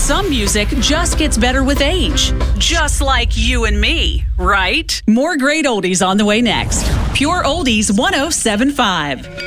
some music just gets better with age. Just like you and me, right? More great oldies on the way next. Pure Oldies 107.5.